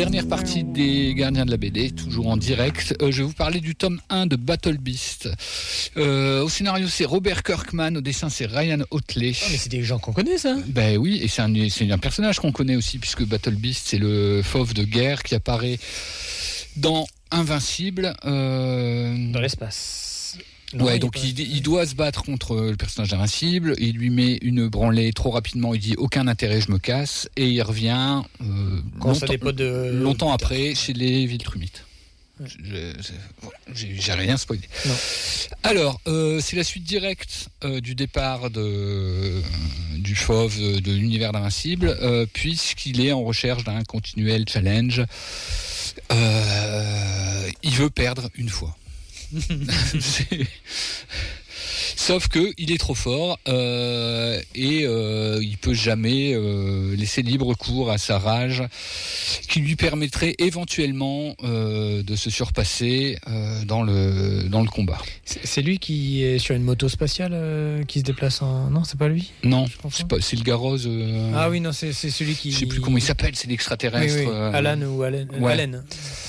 Dernière partie des Gardiens de la BD, toujours en direct. Je vais vous parler du tome 1 de Battle Beast. Au scénario, c'est Robert Kirkman. Au dessin, c'est Ryan Otley. Ah, mais c'est des gens qu'on connaît, ça. Ben oui, et c'est un personnage qu'on connaît aussi, puisque Battle Beast, c'est le fauve de guerre qui apparaît dans Invincible. Dans l'espace. Non, ouais, donc il doit se battre contre le personnage d'Invincible. Il lui met une branlée trop rapidement. Il dit aucun intérêt, je me casse. Et il revient longtemps après chez les Viltrumites. J'ai rien spoilé. Non. Alors, c'est la suite directe du départ du fauve de l'univers d'Invincible, puisqu'il est en recherche d'un continuel challenge. Il veut perdre une fois. Sauf que il est trop fort et il peut jamais laisser libre cours à sa rage, qui lui permettrait éventuellement de se surpasser dans le combat. C'est lui qui est sur une moto spatiale qui se déplace en... Non, c'est pas lui. Non, c'est le Garroz. Ah oui, non, c'est celui qui... Je sais plus comment il s'appelle, c'est l'extraterrestre. Oui. Alan ou Allen. Ouais. Allen.